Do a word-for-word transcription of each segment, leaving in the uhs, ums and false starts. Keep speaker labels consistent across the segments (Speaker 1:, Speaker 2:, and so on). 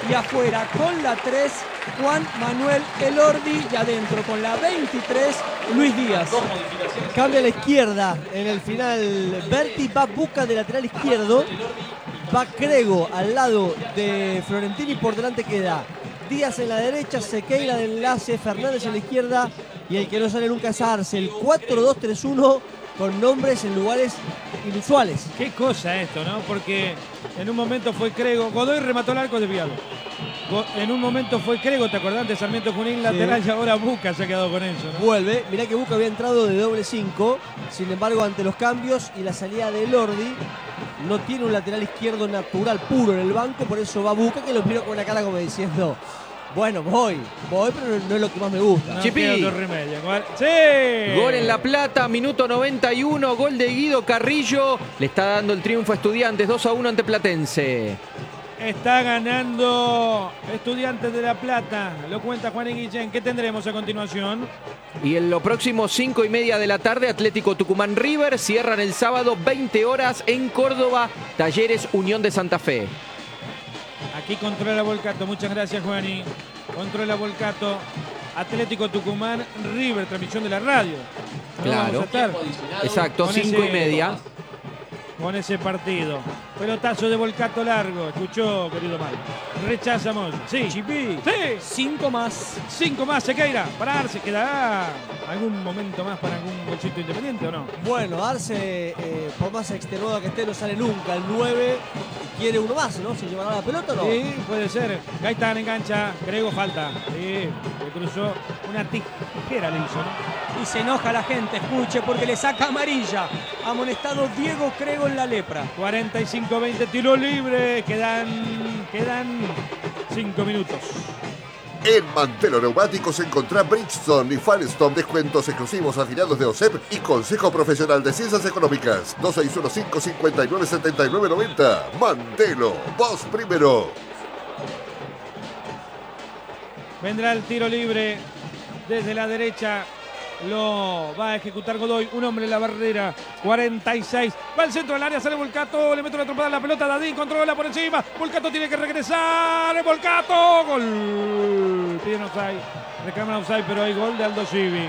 Speaker 1: Y afuera con la tres, Juan Manuel Elordi. Y adentro con la veintitrés, Luis Díaz.
Speaker 2: Cambia a la izquierda en el final. Berti va Buca de lateral izquierdo. Va Crego al lado de Florentini. Por delante queda Díaz en la derecha, Sequeira de enlace, Fernández en la izquierda. Y el que no sale nunca es Arce. El cuatro dos tres uno con nombres en lugares inusuales.
Speaker 3: Qué cosa esto, ¿no? Porque en un momento fue Crego. Godoy remató el arco desviado. En un momento fue Crego, ¿te acordás de Sarmiento Junín lateral? Sí. Y ahora Buca se ha quedado con eso, ¿no?
Speaker 2: Vuelve. Mirá que Buca había entrado de doble cinco. Sin embargo, ante los cambios y la salida de Elordi, no tiene un lateral izquierdo natural puro en el banco. Por eso va Buca, que lo miró con la cara como diciendo: bueno, voy, voy, pero no es lo que más me gusta.
Speaker 3: No,
Speaker 4: Chipi.
Speaker 3: ¡Sí!
Speaker 4: Gol en La Plata, minuto noventa y uno, gol de Guido Carrillo. Le está dando el triunfo a Estudiantes, dos a uno ante Platense.
Speaker 3: Está ganando Estudiantes de La Plata. Lo cuenta Juan Guillén. ¿Qué tendremos a continuación?
Speaker 4: Y en lo próximo, cinco y media de la tarde, Atlético Tucumán River. Cierran el sábado, veinte horas en Córdoba, Talleres Unión de Santa Fe.
Speaker 3: Aquí controla Volcato. Muchas gracias, Juani. Controla Volcato. Atlético Tucumán River, transmisión de la radio. ¿No
Speaker 4: claro.
Speaker 3: Vamos a estar?
Speaker 4: Exacto, cinco y media.
Speaker 3: Con ese partido. Pelotazo de Volcato largo. Escuchó, querido Mario. Rechazamos. Sí.
Speaker 1: Chipi.
Speaker 3: Sí.
Speaker 1: Cinco más.
Speaker 3: Cinco más. Sequeira. Para Arce. ¿Quedará algún momento más para algún golcito independiente o no?
Speaker 2: Bueno, Arce, eh, por más extenuado que esté, no sale nunca. El nueve quiere uno más, ¿no? ¿Se llevará la pelota o no?
Speaker 3: Sí, puede ser. Gaitán engancha. Grego falta. Sí. Le cruzó una tijera, le hizo, ¿no?
Speaker 1: Y se enoja la gente, escuche, porque le saca amarilla. Amonestado Diego Crego en la lepra.
Speaker 3: cuarenta y cinco veinte, tiro libre. Quedan, quedan cinco minutos.
Speaker 5: En Mantelo Neumáticos encontrá Bridgestone y Firestone, descuentos exclusivos afiliados de O S E P y Consejo Profesional de Ciencias Económicas. dos seis uno cinco, cinco nueve, siete nueve nueve cero. Mantelo, vos primero.
Speaker 3: Vendrá el tiro libre desde la derecha. Lo va a ejecutar Godoy. Un hombre en la barrera. cuarenta y seis. Va al centro del área. Sale Volcato. Le mete una trompada a la pelota. Dadín controla por encima. Volcato tiene que regresar. Volcato. Gol. Piden offside. Reclaman offside, pero hay gol de Aldo Civi.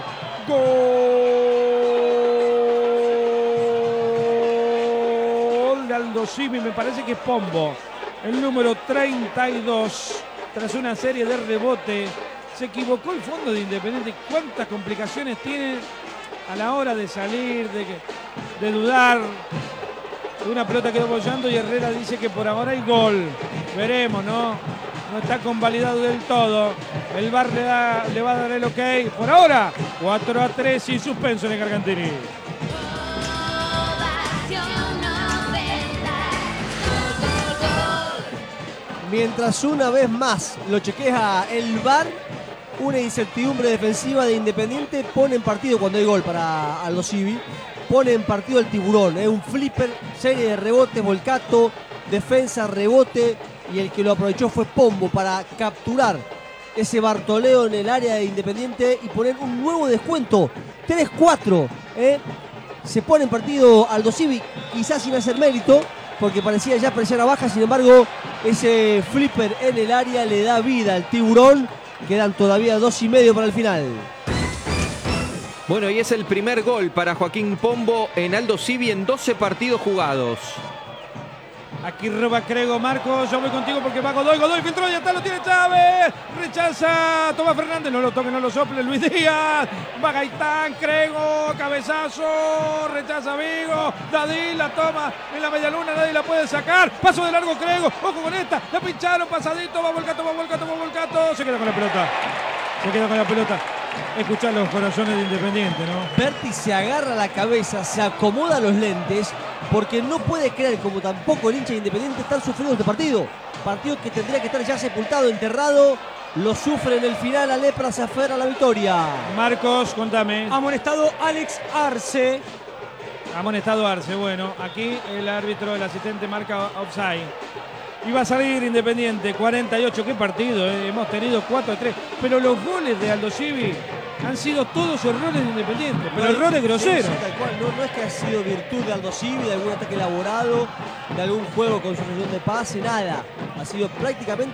Speaker 3: Gol de Aldo Civi. Me parece que es Pombo. El número treinta y dos. Tras una serie de rebote. Se equivocó el fondo de Independiente. ¿Cuántas complicaciones tiene a la hora de salir, de, de dudar? Una pelota quedó bollando y Herrera dice que por ahora hay gol. Veremos, ¿no? No está convalidado del todo. El V A R le, da, le va a dar el ok. Por ahora, cuatro a tres sin suspenso en el Gargantini.
Speaker 2: Mientras una vez más lo chequea el V A R, una incertidumbre defensiva de Independiente pone en partido, cuando hay gol para Aldo Civi, pone en partido el tiburón. Es un flipper, serie de rebotes, Volcato, defensa, rebote, y el que lo aprovechó fue Pombo para capturar ese Bartoleo en el área de Independiente y poner un nuevo descuento, tres cuatro. ¿eh? Se pone en partido Aldo Civi, quizás sin hacer mérito, porque parecía ya presión a baja. Sin embargo, ese flipper en el área le da vida al tiburón. Quedan todavía dos y medio para el final.
Speaker 4: Bueno, y es el primer gol para Joaquín Pombo en Aldo Civi en doce partidos jugados.
Speaker 3: Aquí roba Crego, Marcos, yo voy contigo porque va Godoy, Godoy filtró, ya está, lo tiene Chávez, rechaza, toma Fernández, no lo toque, no lo sople, Luis Díaz, va Gaitán, Crego, cabezazo, rechaza Vigo, Dadí la toma en la media luna, nadie la puede sacar, paso de largo Crego, ojo con esta, la pincharon, pasadito, va Volcato, va Volcato, va Volcato, se queda con la pelota, se queda con la pelota. Escuchar los corazones de Independiente, ¿no?
Speaker 2: Berti se agarra la cabeza, se acomoda los lentes, porque no puede creer, como tampoco el hincha de Independiente, estar sufriendo este partido. Partido que tendría que estar ya sepultado, enterrado. Lo sufre en el final, la lepra se aferra a la victoria.
Speaker 3: Marcos, contame.
Speaker 1: Amonestado Alex Arce.
Speaker 3: Amonestado Arce, bueno, aquí el árbitro, el asistente marca offside. Y va a salir Independiente, cuarenta y ocho, qué partido, eh. Hemos tenido cuatro a tres, pero los goles de Aldo Civi han sido todos errores de Independiente, pero no, errores groseros.
Speaker 2: Sí, tal cual. No, no es que ha sido virtud de Aldo Civi, de algún ataque elaborado, de algún juego con sucesión de pase, nada. Ha sido prácticamente